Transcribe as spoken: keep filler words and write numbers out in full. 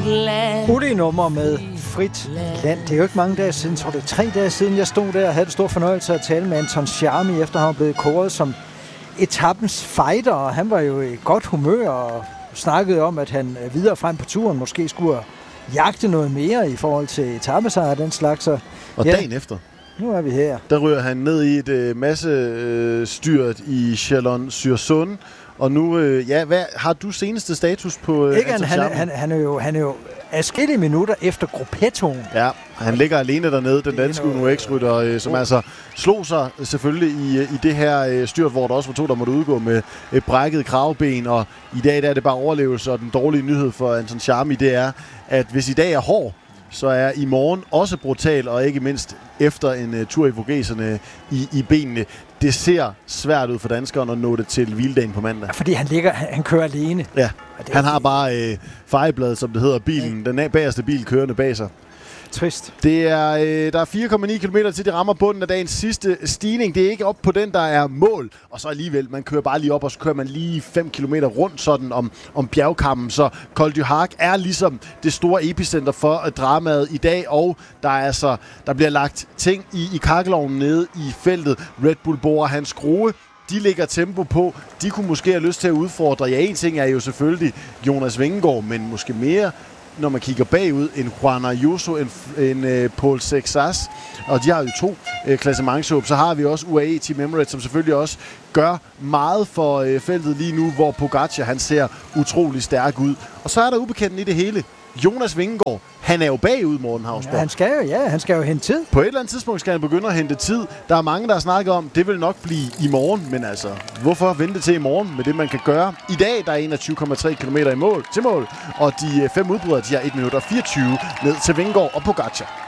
Uli-nummer med Frit Land. Det er jo ikke mange dage siden, tror det er tre dage siden, jeg stod der og havde det stor fornøjelse at tale med Anton Sciarmi, efter han var blevet kåret som etappens fighter, og han var jo i godt humør og snakkede om, at han videre frem på turen måske skulle jagte noget mere i forhold til etappesejr og den slags. Og, og ja, dagen efter, nu er vi her. Der ryger han ned i et øh, masse øh, styrt i Chalon-sur-Saône. Og nu, øh, ja, hvad har du seneste status på øh, Ikke, han, han, han, han, er jo, han er jo adskillige minutter efter gruppettoen. Ja, han ligger alene dernede, den danske U N O X-rytter, øh, som oh. altså slog sig selvfølgelig i, i det her øh, styrt, hvor der også var to, der måtte udgå med et brækket kravben. Og i dag der er det bare overlevelse, og den dårlige nyhed for Anton Sciarmi, det er, at hvis i dag er hård, så er i morgen også brutal, og ikke mindst efter en uh, tur i Vogeserne i, i benene. Det ser svært ud for danskeren at nå det til hviledagen på mandag. Fordi han ligger, han, han kører alene. Ja, han har bare øh, fejebladet, som det hedder, bilen, ja. Den bagerste bil kørende bag sig. Trist. Det er, øh, der er fire komma ni kilometer til de rammer bunden af dagens sidste stigning. Det er ikke op på den, der er mål. Og så alligevel, man kører bare lige op, og så kører man lige fem kilometer rundt sådan om, om bjergkammen. Så Col du Hac er ligesom det store epicenter for dramaet i dag. Og der er altså, der bliver lagt ting i, i kakkelovnen nede i feltet. Red Bull Bora, Hans Grohe, de lægger tempo på. De kunne måske have lyst til at udfordre. Ja, en ting er jo selvfølgelig Jonas Vingegaard, men måske mere, når man kigger bagud, en Juan Ayuso, en, en uh, Paul Sexas, og de har jo to uh, klassementshåb. Så har vi også U A E Team Emirates, som selvfølgelig også gør meget for uh, feltet lige nu, hvor Pogacar, han ser utrolig stærk ud. Og så er der ubekendten i det hele. Jonas Vingegaard, han er jo bagud, Morten Hausborg. Ja, han skal jo, ja, han skal jo hente tid. På et eller andet tidspunkt skal han begynde at hente tid. Der er mange, der har snakket om, det vil nok blive i morgen, men altså, hvorfor vente til i morgen med det, man kan gøre? I dag, der er enogtyve komma tre kilometer i mål, til mål, og de fem udbrydere, de har et minut og fireogtyve ned til Vingegaard og Pogacar.